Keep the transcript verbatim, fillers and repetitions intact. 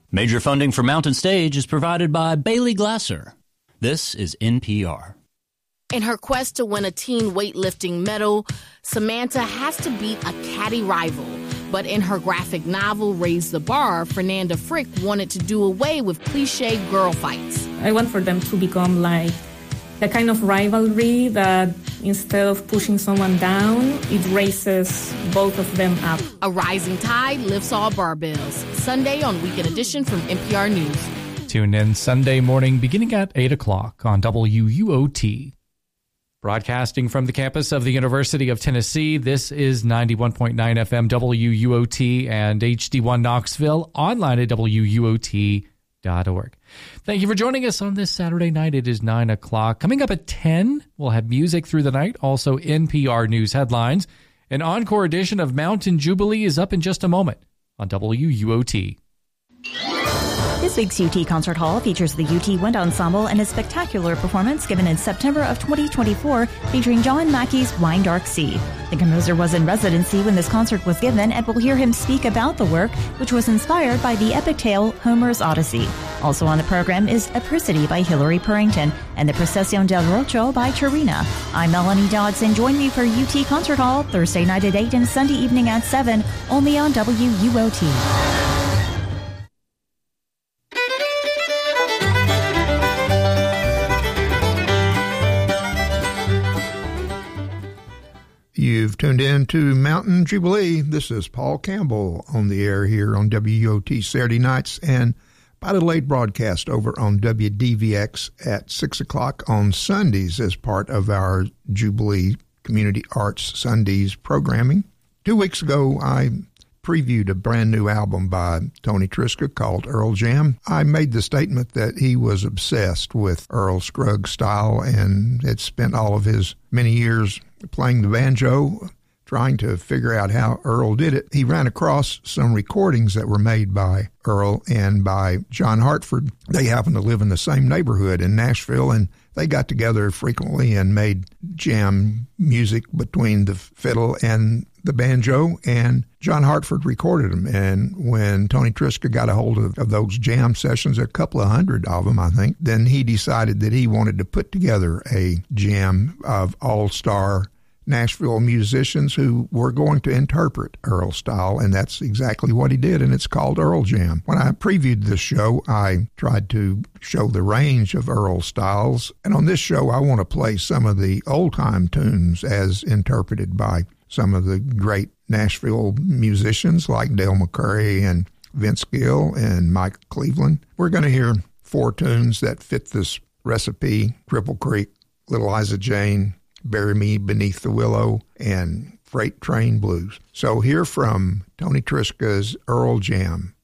Major funding for Mountain Stage is provided by Bailey Glasser. This is N P R. In her quest to win a teen weightlifting medal, Samantha has to beat a catty rival. But in her graphic novel, Raise the Bar, Fernanda Frick wanted to do away with cliche girl fights. I want for them to become like the kind of rivalry that instead of pushing someone down, it raises both of them up. A rising tide lifts all barbells. Sunday on Weekend Edition from N P R News. Tune in Sunday morning beginning at eight o'clock on W U O T. Broadcasting from the campus of the University of Tennessee, this is ninety-one point nine F M W U O T and H D one Knoxville, online at W U O T dot org. Thank you for joining us on this Saturday night. It is nine o'clock. Coming up at ten, we'll have music through the night, also N P R News headlines. An encore edition of Mountain Jubilee is up in just a moment on W U O T. This week's U T Concert Hall features the U T Wind Ensemble and a spectacular performance given in September of twenty twenty-four featuring John Mackey's Wine Dark Sea. The composer was in residency when this concert was given, and we'll hear him speak about the work, which was inspired by the epic tale Homer's Odyssey. Also on the program is Apricity by Hilary Purrington and the Procesión del Rocho by Turina. I'm Melanie Dodson. Join me for U T Concert Hall Thursday night at eight and Sunday evening at seven, only on W U O T. You've tuned in to Mountain Jubilee. This is Paul Campbell on the air here on W U O T Saturday nights and by delayed broadcast over on W D V X at six o'clock on Sundays as part of our Jubilee Community Arts Sundays programming. Two weeks ago, I previewed a brand new album by Tony Trischka called Earl Jam. I made the statement that he was obsessed with Earl Scruggs style and had spent all of his many years playing the banjo, trying to figure out how Earl did it. He ran across some recordings that were made by Earl and by John Hartford. They happened to live in the same neighborhood in Nashville, and they got together frequently and made jam music between the fiddle and the banjo, and John Hartford recorded them. And when Tony Trischka got a hold of, of those jam sessions, a couple of hundred of them, I think, then he decided that he wanted to put together a jam of all-star Nashville musicians who were going to interpret Earl style, and that's exactly what he did, and it's called Earl Jam. When I previewed this show, I tried to show the range of Earl styles, and on this show, I want to play some of the old-time tunes as interpreted by some of the great Nashville musicians like Dale McCrary and Vince Gill and Mike Cleveland. We're going to hear four tunes that fit this recipe: Cripple Creek, Little Liza Jane, Bury Me Beneath the Willow, and Freight Train Blues. So here from Tony Trischka's Earl Jam,